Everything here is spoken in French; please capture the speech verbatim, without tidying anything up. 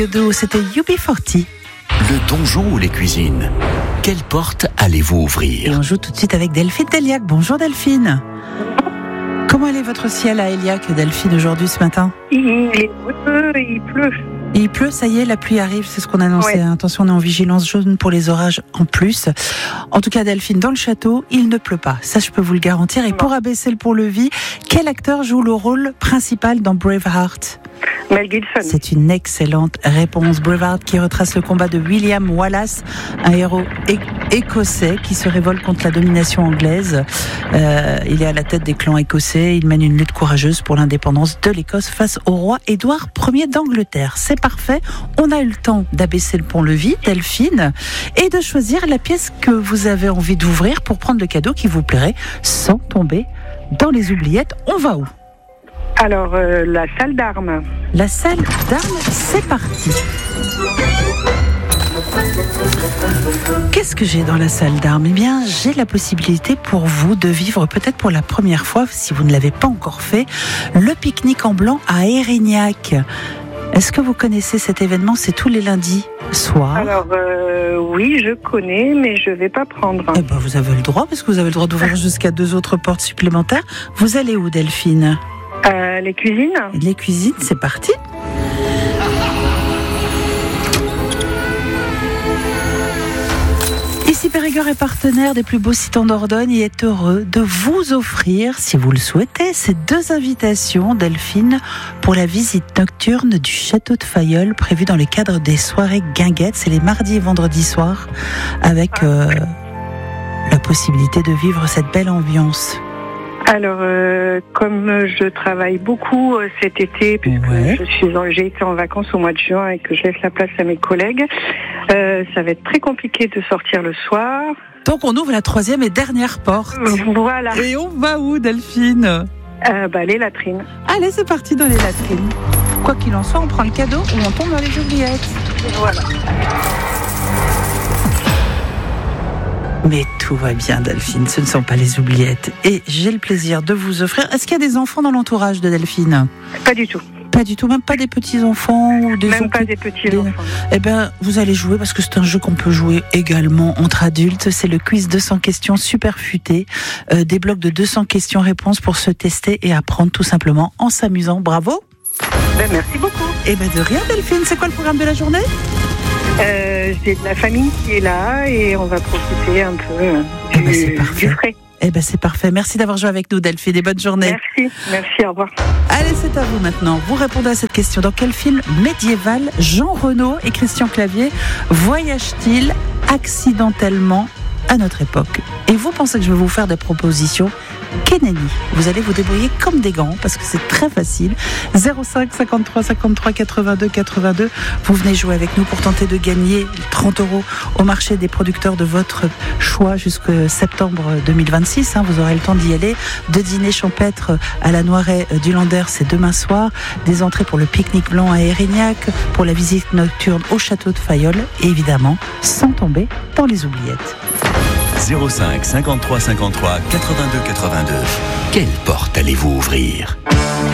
C'était U B quarante. Le donjon ou les cuisines, quelle porte allez-vous ouvrir? Et on joue tout de suite avec Delphine d'Eliac. Bonjour Delphine. Comment est votre ciel à Eliac, Delphine, aujourd'hui, ce matin? Il est brumeux et il pleut. Il pleut, ça y est, la pluie arrive, c'est ce qu'on annonçait. Ouais. Attention, on est en vigilance jaune pour les orages en plus. En tout cas, Delphine, dans le château, il ne pleut pas. Ça, je peux vous le garantir. Et pour abaisser le pont-levis, quel acteur joue le rôle principal dans Braveheart? Mel Gibson. C'est une excellente réponse. Braveheart qui retrace le combat de William Wallace, un héros é- écossais qui se révolte contre la domination anglaise. Euh, il est à la tête des clans écossais. Il mène une lutte courageuse pour l'indépendance de l'Écosse face au roi Édouard Ier d'Angleterre. C'est parfait. On a eu le temps d'abaisser le pont-levis, Delphine, et de choisir la pièce que vous avez envie d'ouvrir pour prendre le cadeau qui vous plairait sans tomber dans les oubliettes. On va où ? Alors, euh, la salle d'armes. La salle d'armes, c'est parti. Qu'est-ce que j'ai dans la salle d'armes ? Eh bien, j'ai la possibilité pour vous de vivre, peut-être pour la première fois, si vous ne l'avez pas encore fait, le pique-nique en blanc à Érignac. Est-ce que vous connaissez cet événement ? C'est tous les lundis soirs. Alors, euh, oui, je connais, mais je ne vais pas prendre. Eh ben, vous avez le droit, parce que vous avez le droit d'ouvrir jusqu'à deux autres portes supplémentaires. Vous allez où, Delphine ? Euh, les cuisines. Les cuisines, c'est parti. Ici Périgord est partenaire des plus beaux sites en Dordogne et est heureux de vous offrir, si vous le souhaitez, ces deux invitations, Delphine, pour la visite nocturne du château de Fayolle, prévue dans le cadre des soirées guinguettes. C'est les mardis et vendredis soirs, avec euh, la possibilité de vivre cette belle ambiance. Alors, euh, comme je travaille beaucoup euh, cet été, puisque ouais. je suis en, j'ai été en vacances au mois de juin et que je laisse la place à mes collègues, euh, ça va être très compliqué de sortir le soir. Donc on ouvre la troisième et dernière porte. Voilà. Et on va où, Delphine ? euh, bah, Les latrines. Allez, c'est parti dans les latrines. Quoi qu'il en soit, on prend le cadeau ou on tombe dans les oubliettes. Voilà. Mais tout va bien, Delphine, ce ne sont pas les oubliettes. Et j'ai le plaisir de vous offrir... Est-ce qu'il y a des enfants dans l'entourage de Delphine ? Pas du tout. Pas du tout, même pas des petits-enfants ou des Même enfants... pas des petits-enfants. Eh bien, vous allez jouer, parce que c'est un jeu qu'on peut jouer également entre adultes. C'est le quiz deux cents questions super futé. Euh, des blocs de deux cents questions-réponses pour se tester et apprendre tout simplement en s'amusant. Bravo ! Ben, merci beaucoup. Eh bien, de rien, Delphine. C'est quoi le programme de la journée ? Euh, j'ai de la famille qui est là et on va profiter un peu euh, eh du, ben c'est parfait. du frais. Eh ben c'est parfait. Merci d'avoir joué avec nous, Delphine, et bonne journée. Merci, merci, au revoir. Allez, c'est à vous maintenant. Vous répondez à cette question. Dans quel film médiéval Jean Reno et Christian Clavier voyagent-ils accidentellement à notre époque ? Et vous pensez que je vais vous faire des propositions ? Kenani, vous allez vous débrouiller comme des gants parce que c'est très facile. zéro cinq cinquante-trois cinquante-trois quatre-vingt-deux quatre-vingt-deux. Vous venez jouer avec nous pour tenter de gagner trente euros au marché des producteurs de votre choix jusqu'au septembre deux mille vingt-six. Hein, vous aurez le temps d'y aller. Deux dîners champêtres à la Noiret du Lander, c'est demain soir. Des entrées pour le pique-nique blanc à Érignac, pour la visite nocturne au château de Fayolle. Et évidemment, sans tomber dans les oubliettes. zéro cinq cinquante-trois cinquante-trois quatre-vingt-deux quatre-vingt-deux. Quelle porte allez-vous ouvrir ?